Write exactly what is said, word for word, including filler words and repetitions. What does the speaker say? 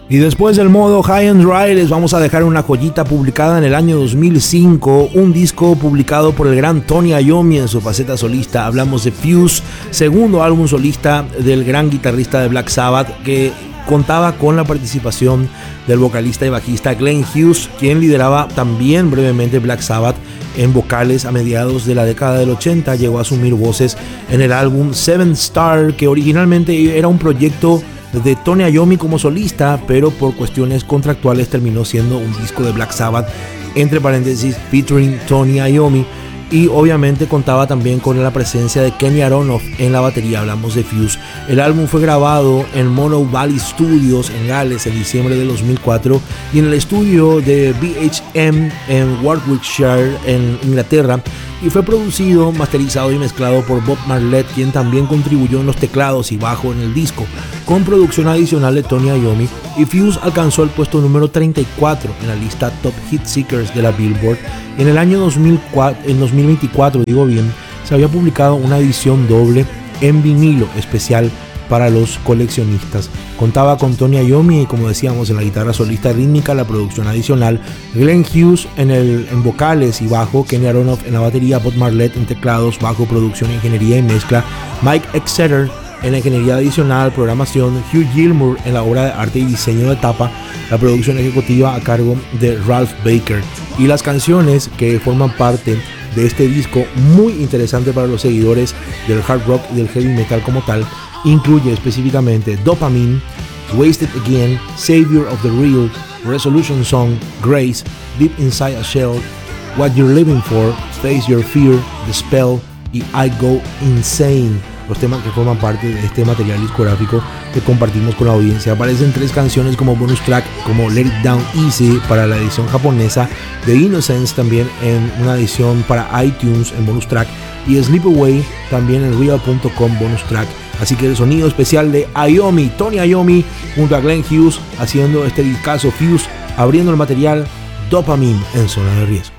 Y después del modo High and Dry les vamos a dejar una joyita publicada en el año dos mil cinco, un disco publicado por el gran Tony Iommi en su faceta solista. Hablamos de Fuse, segundo álbum solista del gran guitarrista de Black Sabbath, que contaba con la participación del vocalista y bajista Glenn Hughes, quien lideraba también brevemente Black Sabbath en vocales a mediados de la década del ochenta. Llegó a asumir voces en el álbum Seven Star, que originalmente era un proyecto de Tony Iommi como solista, pero por cuestiones contractuales terminó siendo un disco de Black Sabbath, entre paréntesis, featuring Tony Iommi, y obviamente contaba también con la presencia de Kenny Aronoff en la batería. Hablamos de Fuse. El álbum fue grabado en Mono Valley Studios en Gales en diciembre de dos mil cuatro y en el estudio de B H M en Warwickshire, en Inglaterra, y fue producido, masterizado y mezclado por Bob Marlette, quien también contribuyó en los teclados y bajo en el disco, con producción adicional de Tony Iommi. Y Fuse alcanzó el puesto número treinta y cuatro en la lista Top Hit Seekers de la Billboard. En el año dos mil cuatro, en dos mil veinticuatro, digo bien, se había publicado una edición doble en vinilo especial para los coleccionistas. Contaba con Tony Iommi, como decíamos, en la guitarra solista rítmica, la producción adicional, Glenn Hughes en, el, en vocales y bajo, Kenny Aronoff en la batería, Bob Marlette en teclados, bajo, producción, ingeniería y mezcla, Mike Exeter en la ingeniería adicional, programación, Hugh Gilmour en la obra de arte y diseño de tapa, la producción ejecutiva a cargo de Ralph Baker. Y las canciones que forman parte de este disco, muy interesante para los seguidores del hard rock y del heavy metal como tal, incluye específicamente Dopamine, Wasted Again, Savior of the Real, Resolution Song, Grace, Deep Inside a Shell, What You're Living For, Face Your Fear, The Spell y I Go Insane. Los temas que forman parte de este material discográfico que compartimos con la audiencia. Aparecen tres canciones como bonus track, como Let It Down Easy para la edición japonesa, The Innocence también en una edición para iTunes en bonus track, y Sleep Away también en real punto com bonus track. Así que el sonido especial de Iommi, Tony Iommi junto a Glenn Hughes haciendo este discazo Fuse, abriendo el material Dopamine en Zona de Riesgo.